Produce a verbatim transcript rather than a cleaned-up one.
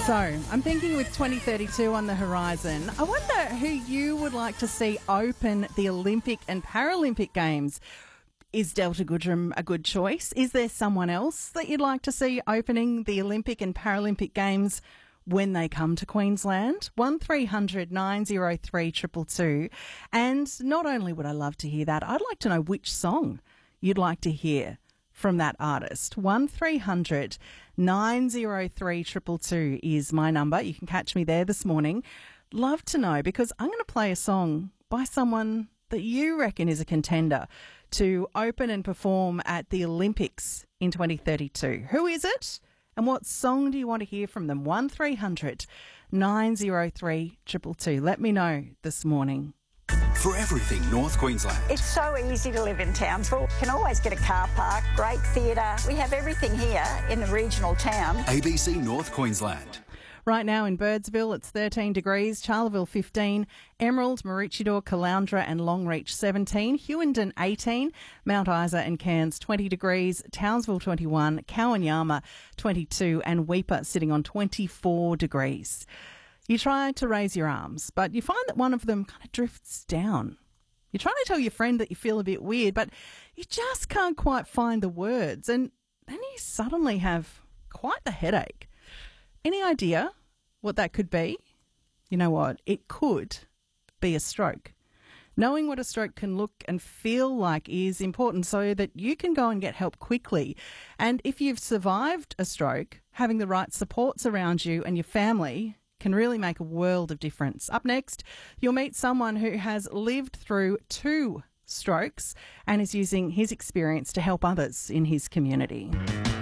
So, I'm thinking with twenty thirty-two on the horizon, I wonder who you would like to see open the Olympic and Paralympic Games. Is Delta Goodrem a good choice? Is there someone else that you'd like to see opening the Olympic and Paralympic Games when they come to Queensland? one three hundred nine oh three two two two. And not only would I love to hear that, I'd like to know which song you'd like to hear from that artist. one three hundred nine oh three two two two is my number. You can catch me there this morning. Love to know, because I'm going to play a song by someone that you reckon is a contender to open and perform at the Olympics in twenty thirty-two. Who is it? And what song do you want to hear from them? one three hundred nine oh three two two two. Let me know this morning. For everything North Queensland. It's so easy to live in Townsville. You can always get a car park, great theatre. We have everything here in the regional town. A B C North Queensland. Right now in Birdsville, it's thirteen degrees, Charleville fifteen, Emerald, Maroochydore, Caloundra and Longreach seventeen, Hewenden eighteen, Mount Isa and Cairns twenty degrees, Townsville twenty-one, Cowanyama twenty-two and Weipa sitting on twenty-four degrees. You try to raise your arms, but you find that one of them kind of drifts down. You're trying to tell your friend that you feel a bit weird, but you just can't quite find the words, and then you suddenly have quite the headache. Any idea what that could be? You know what? It could be a stroke. Knowing what a stroke can look and feel like is important so that you can go and get help quickly. And if you've survived a stroke, having the right supports around you and your family can really make a world of difference. Up next, you'll meet someone who has lived through two strokes and is using his experience to help others in his community.